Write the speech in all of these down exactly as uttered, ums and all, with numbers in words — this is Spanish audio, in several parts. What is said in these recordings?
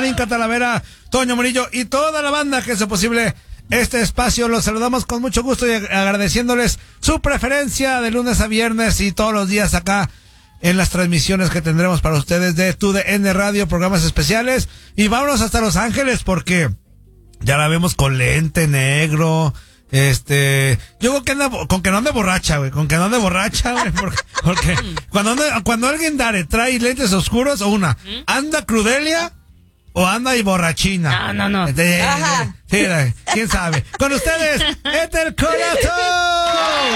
Marinka Talavera, Toño Murillo y toda la banda que hace posible este espacio. Los saludamos con mucho gusto y agradeciéndoles su preferencia de lunes a viernes y todos los días acá en las transmisiones que tendremos para ustedes de Tu D N Radio, programas especiales. Y vámonos hasta Los Ángeles porque ya la vemos con lente negro. Este, yo creo que anda, con que no ande borracha, güey, con que no ande borracha, güey, porque, porque cuando anda, cuando alguien Dare trae lentes oscuros, o una, anda crudelia o anda y borrachina. No, no, no. Este, sí, quién sabe. Con ustedes, Ethel Corazón.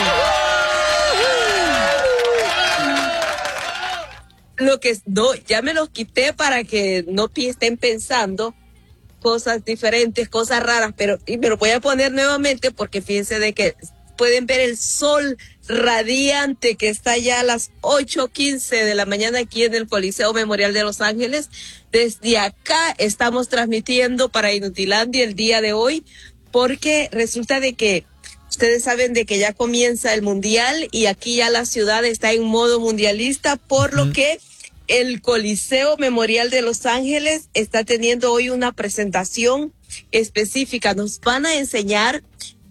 Lo que no, ya me los quité para que no estén pensando cosas diferentes, cosas raras, pero y me lo voy a poner nuevamente porque fíjense de que pueden ver el sol radiante que está ya a las ocho quince de la mañana aquí en el Coliseo Memorial de Los Ángeles. Desde acá estamos transmitiendo para Inutilandia el día de hoy porque resulta de que ustedes saben de que ya comienza el mundial y aquí ya la ciudad está en modo mundialista, por lo que el Coliseo Memorial de Los Ángeles está teniendo hoy una presentación específica. Nos van a enseñar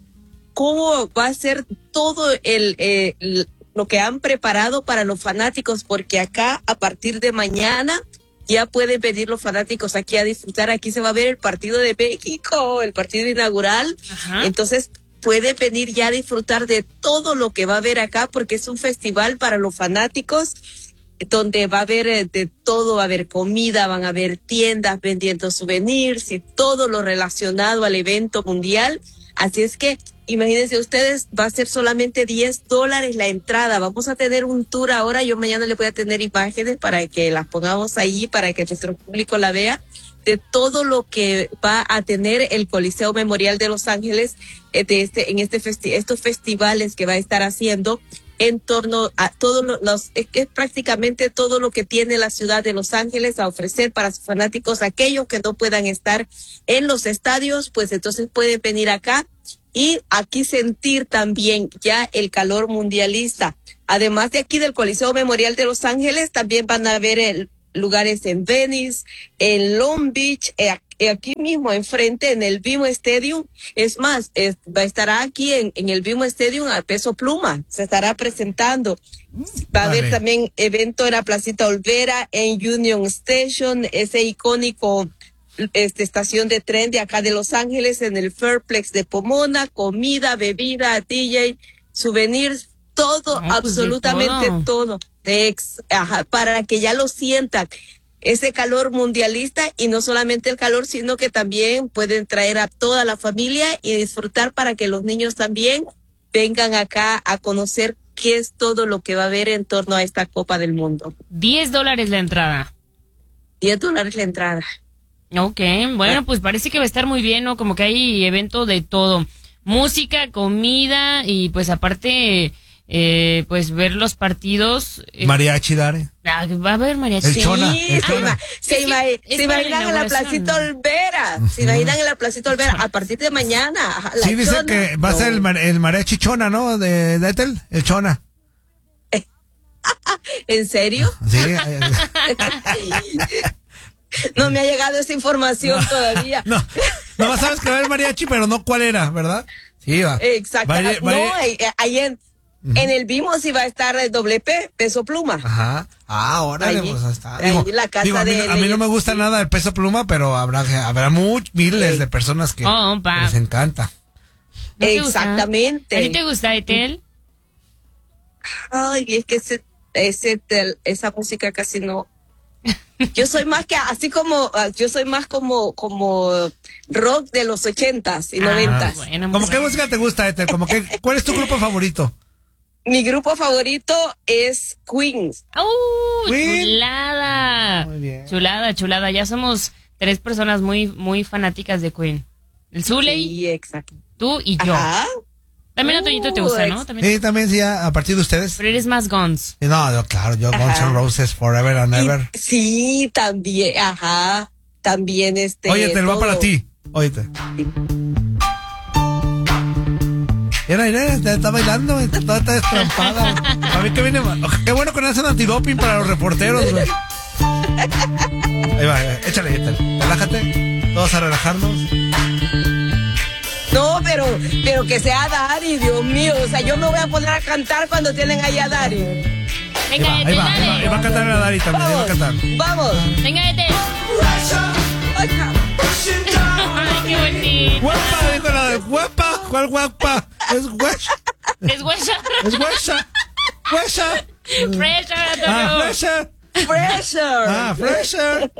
cómo va a ser todo el, eh, lo que han preparado para los fanáticos, porque acá a partir de mañana ya pueden venir los fanáticos aquí a disfrutar. Aquí se va a ver el partido de México, el partido inaugural. Ajá. Entonces pueden venir ya a disfrutar de todo lo que va a haber acá, porque es un festival para los fanáticos donde va a haber de todo, va a haber comida, van a haber tiendas vendiendo souvenirs y todo lo relacionado al evento mundial. Así es que imagínense ustedes, va a ser solamente diez dólares la entrada. Vamos a tener un tour ahora. Yo mañana les voy a tener imágenes para que las pongamos ahí, para que nuestro público la vea, de todo lo que va a tener el Coliseo Memorial de Los Ángeles de este, en este festi- estos festivales que va a estar haciendo en torno a todos los, es que es prácticamente todo lo que tiene la ciudad de Los Ángeles a ofrecer para sus fanáticos. Aquellos que no puedan estar en los estadios, pues entonces pueden venir acá y aquí sentir también ya el calor mundialista. Además de aquí del Coliseo Memorial de Los Ángeles, también van a haber el, lugares en Venice, en Long Beach, eh, aquí mismo enfrente en el BMO Stadium. Es más, es, va a estar aquí en, en el BMO Stadium a Peso Pluma, se estará presentando. Va a haber vale. también evento en la Placita Olvera, en Union Station, ese icónico este, estación de tren de acá de Los Ángeles, en el Fairplex de Pomona, comida, bebida, D J, souvenirs, todo, no, absolutamente pues todo, Ex, ajá, para que ya lo sientan. Ese calor mundialista, y no solamente el calor, sino que también pueden traer a toda la familia y disfrutar para que los niños también vengan acá a conocer qué es todo lo que va a haber en torno a esta Copa del Mundo. diez dólares la entrada. diez dólares la entrada. Ok, bueno, pues parece que va a estar muy bien, ¿no? Como que hay evento de todo. Música, comida y pues aparte... Eh, pues ver los partidos. Eh, mariachi, Dare. Ah, va a haber mariachi. El Chona. Sí, el Chona. Se, se, ima se imaginan en la Placita Olvera. Se imaginan en la Placita Olvera a partir de mañana. La sí, dice Chona. que va no. a ser el, el mariachi Chona, ¿no? De, de Ethel, el Chona. ¿En serio? Sí. No me ha llegado esa información no, todavía. No, no sabes que va a haber mariachi, pero no cuál era, ¿verdad? Sí, va. Exacto. Va, va, no, ahí en... Uh-huh. En el BMO sí va a estar el doble P, Peso Pluma. Ajá. Ah, órale, pues está. Digo, la casa digo, a, mí, de a mí no me gusta nada el Peso Pluma, pero habrá habrá muchos miles sí. de personas que oh, les encanta. ¿No Exactamente. ¿A ti te gusta Ethel? Ay, es que ese, ese, esa música casi no. Yo soy más que, así como, yo soy más como, como rock de los ochentas y noventas. Ah, bueno, ¿Cómo qué música te gusta, Ethel? ¿Cómo que, ¿cuál es tu grupo favorito? Mi grupo favorito es Queen. ¡Uh! Queen. Chulada. Muy bien. Chulada, chulada. Ya somos tres personas muy, muy fanáticas de Queen. El Zuley. Sí, exacto. Tú y yo. Ajá. También a Toñito te gusta, ¿no? ¿También? Sí, también sí, a partir de ustedes. Pero eres más Guns. No, no claro, yo ajá. Guns N' Roses, Forever and Ever. Y, sí, también, ajá. También este. Oye, te lo va para ti. Óyete. Sí. Mira, mira, está, está bailando, está, está, está destrampada. A mí que viene. Qué bueno que no hacen antidoping para los reporteros, güey. Ahí va, ahí va. Échale, échale. Relájate. Todos a relajarnos. No, pero, pero que sea Dari, Dios mío. O sea, yo me voy a poner a cantar cuando tienen ahí a Dari. Venga, Ahí va, ahí va, ahí va, ahí va a cantar a Dari también, ahí va a cantar. Vamos. Venga, Ethel. Ay, qué bonito. Guapa, dijo la de guapa. ¿Cuál guapa? Es guacha. Es guacha. Es guacha. Guacha. Pressure, Ah, Antonio. fresher. Pressure. Ah, fresher.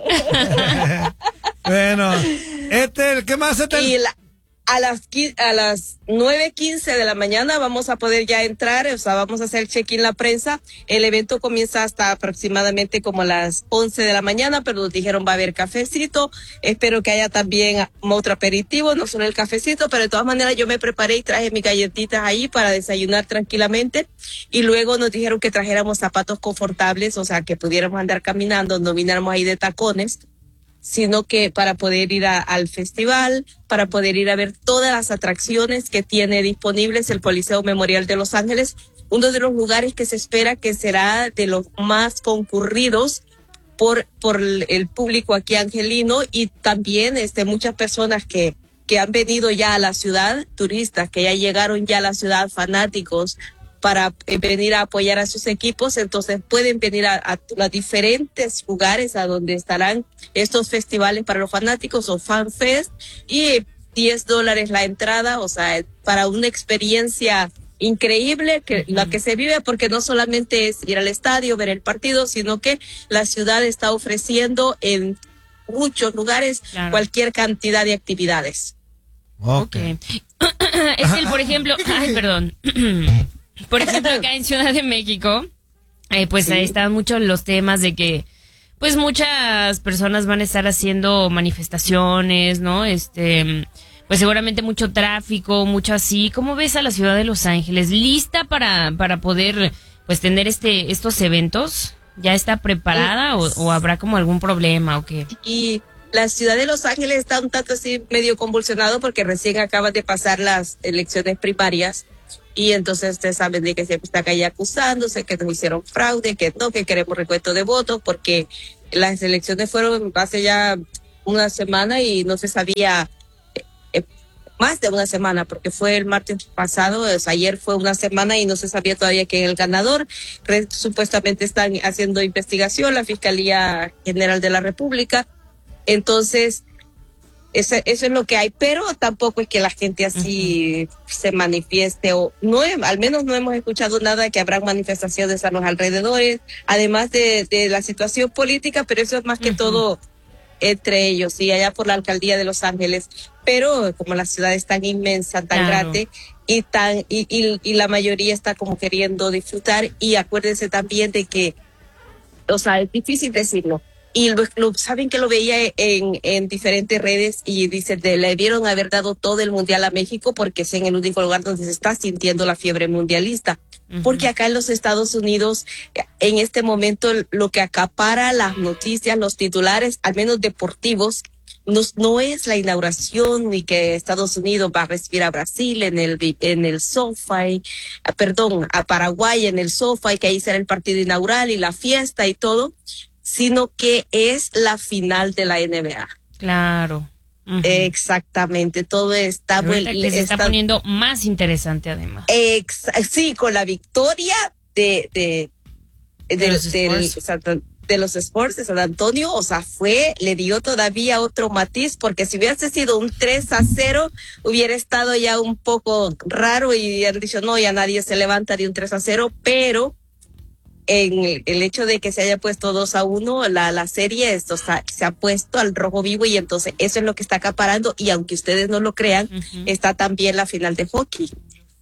Bueno, Ethel, ¿qué más, Ethel? Y la- a las qui- a las nueve quince de la mañana vamos a poder ya entrar, o sea, vamos a hacer check-in la prensa. El evento comienza hasta aproximadamente como a las once de la mañana, pero nos dijeron va a haber cafecito. Espero que haya también otro aperitivo, no solo el cafecito, pero de todas maneras yo me preparé y traje mis galletitas ahí para desayunar tranquilamente. Y luego nos dijeron que trajéramos zapatos confortables, o sea, que pudiéramos andar caminando, no viniéramos ahí de tacones, sino que para poder ir a, al festival, para poder ir a ver todas las atracciones que tiene disponibles el Coliseo Memorial de Los Ángeles, uno de los lugares que se espera que será de los más concurridos por, por el público aquí angelino, y también este, muchas personas que, que han venido ya a la ciudad, turistas que ya llegaron ya a la ciudad, fanáticos, para eh, venir a apoyar a sus equipos. Entonces pueden venir a, a los diferentes lugares a donde estarán estos festivales para los fanáticos o fan fest, y diez dólares la entrada, o sea, para una experiencia increíble que uh-huh. la que se vive, porque no solamente es ir al estadio, ver el partido, sino que la ciudad está ofreciendo en muchos lugares claro. cualquier cantidad de actividades. Okay. Okay. Es el, por ejemplo, ay, perdón. Por ejemplo, acá en Ciudad de México, eh, pues sí. ahí están muchos los temas de que, pues muchas personas van a estar haciendo manifestaciones, ¿no? Este, pues seguramente mucho tráfico, mucho así. ¿Cómo ves a la ciudad de Los Ángeles? ¿Lista para, para poder, pues tener este, estos eventos? ¿Ya está preparada o, o habrá como algún problema o qué? Y la ciudad de Los Ángeles está un tanto así medio convulsionado porque recién acaban de pasar las elecciones primarias. Y entonces ustedes saben de que siempre está acá acusándose que nos hicieron fraude, que no, que queremos recuento de votos, porque las elecciones fueron hace ya una semana y no se sabía, eh, más de una semana, porque fue el martes pasado, o sea, ayer fue una semana y no se sabía todavía quién es el ganador. Re, supuestamente están haciendo investigación la Fiscalía General de la República. Entonces, Eso, eso es lo que hay, pero tampoco es que la gente así uh-huh. se manifieste, o no, al menos no hemos escuchado nada de que habrá manifestaciones a los alrededores, además de, de la situación política, pero eso es más que uh-huh. todo entre ellos y allá por la alcaldía de Los Ángeles. Pero como la ciudad es tan inmensa, tan claro. grande y tan y, y, y la mayoría está como queriendo disfrutar, y acuérdense también de que, o sea, es difícil decirlo. Y lo, lo, saben que lo veía en, en diferentes redes y dice, le debieron haber dado todo el mundial a México porque es en el único lugar donde se está sintiendo la fiebre mundialista. Uh-huh. Porque acá en los Estados Unidos, en este momento, lo que acapara las noticias, los titulares, al menos deportivos, no, no es la inauguración ni que Estados Unidos va a recibir a Brasil en el, en el SoFi, perdón, a Paraguay en el SoFi, que ahí será el partido inaugural y la fiesta y todo, sino que es la final de la N B A. Claro. Uh-huh. Exactamente, todo está... Bueno, que se está, está poniendo más interesante además. Ex, sí, con la victoria de, de, de, de, los, del, del, de los Spurs de San Antonio, o sea, fue, le dio todavía otro matiz, porque si hubiese sido un tres a cero, hubiera estado ya un poco raro y han dicho, no, ya nadie se levanta de un tres a cero, pero en el, el hecho de que se haya puesto dos a uno, la, la serie esto está, se ha puesto al rojo vivo, y entonces eso es lo que está acaparando, y aunque ustedes no lo crean, uh-huh. está también la final de hockey.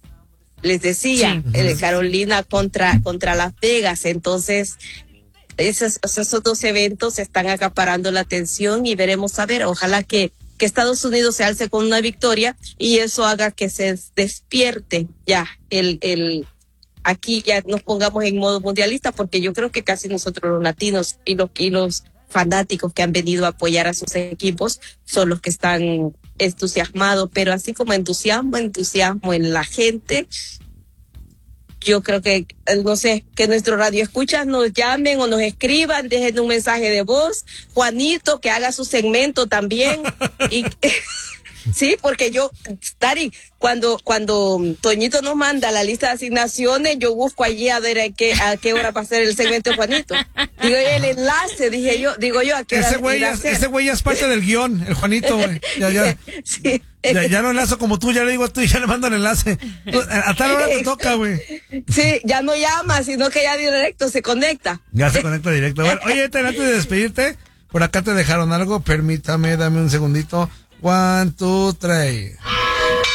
Les decía, sí. el Carolina contra, contra Las Vegas, entonces esos, esos dos eventos están acaparando la atención, y veremos a ver, ojalá que, que Estados Unidos se alce con una victoria y eso haga que se despierte ya el, el aquí ya nos pongamos en modo mundialista, porque yo creo que casi nosotros los latinos y los, y los fanáticos que han venido a apoyar a sus equipos son los que están entusiasmados, pero así como entusiasmo, entusiasmo en la gente, yo creo que, no sé, que nuestros radioescuchas nos llamen o nos escriban, dejen un mensaje de voz. Juanito, que haga su segmento también. y Sí, porque yo, Dari, cuando, cuando Toñito nos manda la lista de asignaciones, yo busco allí a ver a qué, a qué hora va a ser el segmento de Juanito. Digo, el enlace, dije yo, digo yo, ¿a qué hora ese güey ya, ese güey ya es parte del guión, el Juanito, güey. Ya, ya. Sí. Ya, ya lo enlazo como tú, ya le digo a tú y ya le mando el enlace. A tal hora te toca, güey. Sí, ya no llama, sino que ya directo se conecta. Ya se conecta directo. Bueno, oye, antes de despedirte, por acá te dejaron algo, permítame, dame un segundito. One, two, three.